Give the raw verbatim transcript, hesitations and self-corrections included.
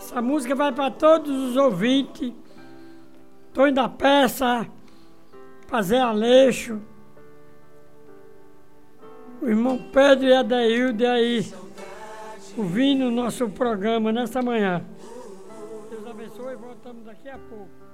Essa música vai para todos os ouvintes. Tonho da Peça, para Zé Aleixo, o irmão Pedro e a Deilde aí, ouvindo o nosso programa nessa manhã. Deus abençoe e voltamos daqui a pouco.